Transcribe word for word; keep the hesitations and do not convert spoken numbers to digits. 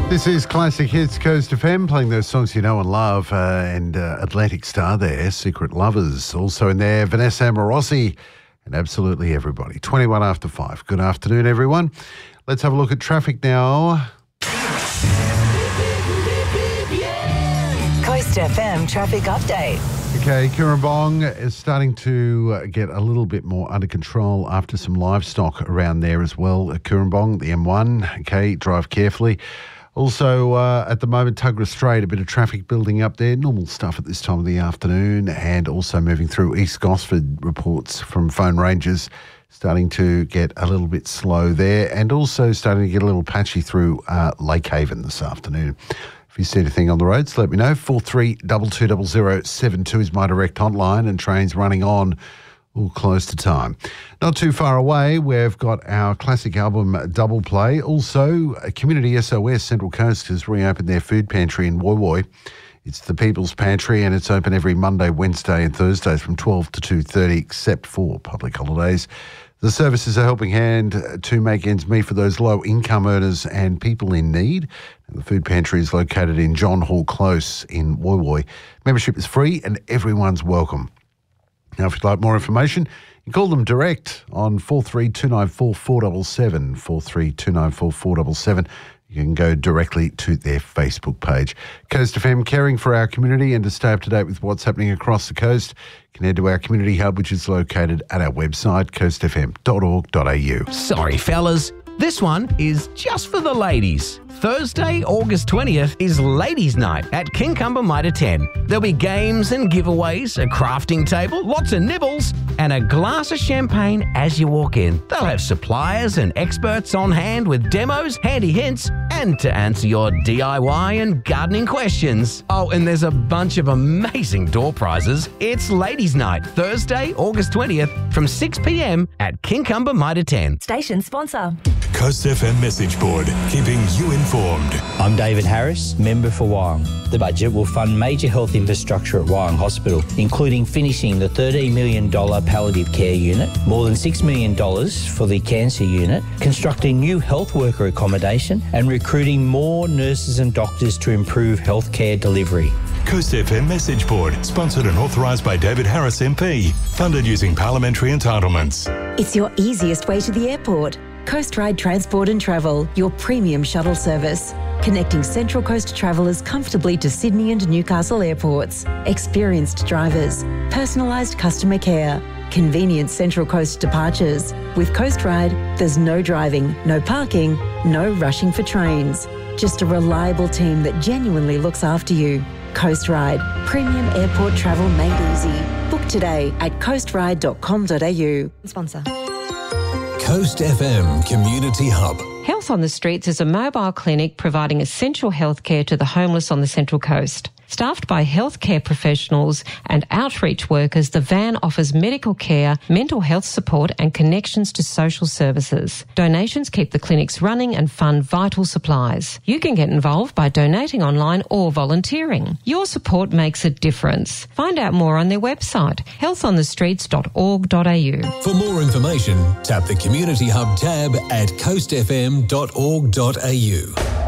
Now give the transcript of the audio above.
This is Classic Hits Coast F M, playing those songs you know and love, uh, and uh, Atlantic Star there, Secret Lovers. Also in there, Vanessa Amorosi, and absolutely everybody. twenty-one after five. Good afternoon, everyone. Let's have a look at traffic now. Coast F M traffic update. Okay, Currumbong is starting to uh, get a little bit more under control after some livestock around there as well. At Currumbong, the M one, okay, drive carefully. Also, uh, at the moment, Tuggerah Strait, a bit of traffic building up there. Normal stuff at this time of the afternoon. And also moving through East Gosford, reports from phone ranges starting to get a little bit slow there. And also starting to get a little patchy through uh, Lake Haven this afternoon. If you see anything on the roads, let me know. four three two two zero zero seven two is my direct hotline, and trains running on all close to time. Not too far away, we've got our classic album double play. Also, Community S O S Central Coast has reopened their food pantry in Woy Woy. It's the People's Pantry, and it's open every Monday, Wednesday and Thursdays from twelve to two thirty, except for public holidays. The service is a helping hand to make ends meet for those low-income earners and people in need. And the food pantry is located in John Hall Close in Woy Woy. Membership is free and everyone's welcome. Now, if you'd like more information, you can call them direct on four three two nine four four seven seven, four three two nine four four seven seven. You can go directly to their Facebook page. Coast F M, caring for our community, and to stay up to date with what's happening across the coast, you can head to our community hub, which is located at our website, coast f m dot org dot a u. Sorry, fellas. This one is just for the ladies. Thursday, August twentieth is Ladies' Night at Kincumber Mitre ten. There'll be games and giveaways, a crafting table, lots of nibbles, and a glass of champagne as you walk in. They'll have suppliers and experts on hand with demos, handy hints, and to answer your D I Y and gardening questions. Oh, and there's a bunch of amazing door prizes. It's Ladies' Night, Thursday, August twentieth from six p m at Kincumber Mitre ten. Station sponsor. Coast F M message board, keeping you informed. I'm David Harris, member for Wyong. The budget will fund major health infrastructure at Wyong Hospital, including finishing the thirteen million dollars palliative care unit, more than six million dollars for the cancer unit, constructing new health worker accommodation, and recruiting more nurses and doctors to improve healthcare delivery. Coast F M message board, sponsored and authorised by David Harris M P, funded using parliamentary entitlements. It's your easiest way to the airport. Coast Ride Transport and Travel, your premium shuttle service, connecting Central Coast travellers comfortably to Sydney and Newcastle airports. Experienced drivers, personalised customer care, convenient Central Coast departures. With Coast Ride, there's no driving, no parking, no rushing for trains. Just a reliable team that genuinely looks after you. Coast Ride, premium airport travel made easy. Book today at coast ride dot com dot a u. Sponsor. Coast F M Community Hub. Health on the Streets is a mobile clinic providing essential health care to the homeless on the Central Coast. Staffed by healthcare professionals and outreach workers, the van offers medical care, mental health support and connections to social services. Donations keep the clinics running and fund vital supplies. You can get involved by donating online or volunteering. Your support makes a difference. Find out more on their website, health on the streets dot org dot a u. For more information, tap the Community Hub tab at coast f m dot org dot a u.